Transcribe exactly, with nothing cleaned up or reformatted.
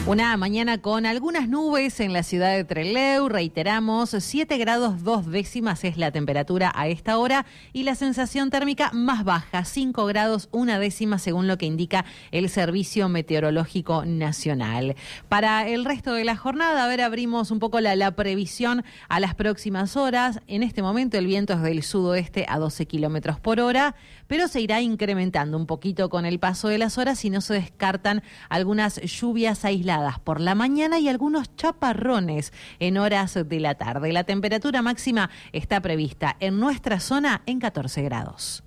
Una mañana con algunas nubes en la ciudad de Trelew, reiteramos, siete grados dos décimas es la temperatura a esta hora y la sensación térmica más baja, cinco grados una décima según lo que indica el Servicio Meteorológico Nacional. Para el resto de la jornada, a ver, abrimos un poco la, la previsión a las próximas horas. En este momento el viento es del sudoeste a doce kilómetros por hora, pero se irá incrementando un poquito con el paso de las horas y no se descartan algunas lluvias aisladas por la mañana y algunos chaparrones en horas de la tarde. La temperatura máxima está prevista en nuestra zona en catorce grados.